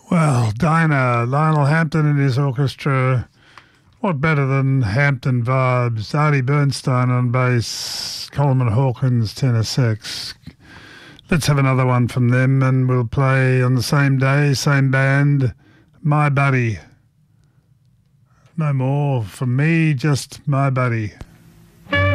Well, Dinah, Lionel Hampton and his orchestra. What better than Hampton vibes? Artie Bernstein on bass, Coleman Hawkins tenor sax. Let's have another one from them, and we'll play on the same day, same band, My Buddy. No more from me, just My Buddy.